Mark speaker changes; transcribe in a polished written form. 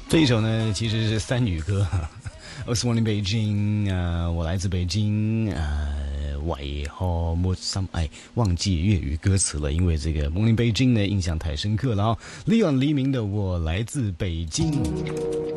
Speaker 1: 这一首呢其实是三语歌I was born in Beijing 我来自北京为何没心忘记粤语歌词了，因为这个 Born in Beijing 呢印象太深刻了Leon 黎明的我来自北京。